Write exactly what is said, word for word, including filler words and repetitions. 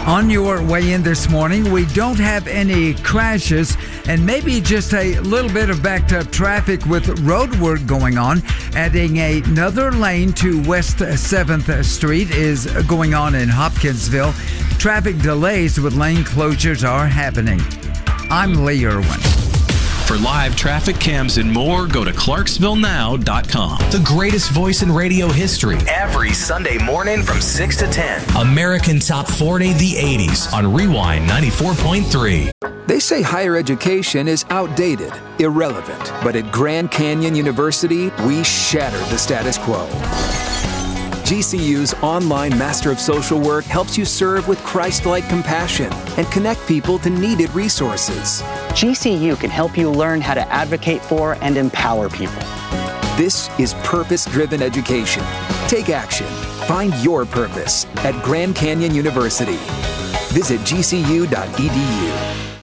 On your way in this morning, we don't have any crashes and maybe just a little bit of backed up traffic with road work going on. Adding another lane to West seventh Street is going on in Hopkinsville. Traffic delays with lane closures are happening. I'm Lee Irwin. For live traffic cams and more, go to clarksville now dot com. The greatest voice in radio history. Every Sunday morning from six to ten. American Top forty, the eighties on Rewind ninety-four point three. They say higher education is outdated, irrelevant. But at Grand Canyon University, we shattered the status quo. G C U's online Master of Social Work helps you serve with Christ-like compassion and connect people to needed resources. G C U can help you learn how to advocate for and empower people. This is purpose-driven education. Take action. Find your purpose at Grand Canyon University. Visit G C U dot E D U.